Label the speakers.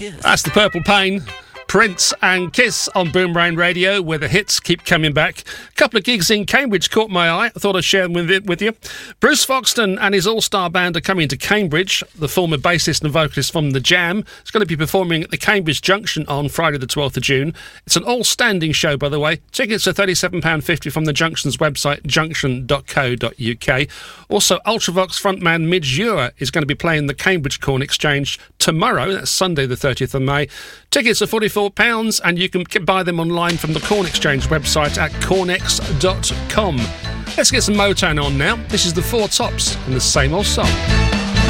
Speaker 1: That's the Purple Pain, Prince and Kiss on Boomerang Radio, where the hits keep coming back. A couple of gigs in Cambridge caught my eye. I thought I'd share them with you. Bruce Foxton and his all-star band are coming to Cambridge. The former bassist and vocalist from The Jam is going to be performing at the Cambridge Junction on Friday the 12th of June. It's an all-standing show, by the way. Tickets are £37.50 from the Junction's website, junction.co.uk. Also, Ultravox frontman Midge Ure is going to be playing the Cambridge Corn Exchange tomorrow. That's Sunday the 30th of May. Tickets are £44 and you can buy them online from the Corn Exchange website at cornex.com. Let's get some Motown on now. This is the Four Tops and the Same Old Song.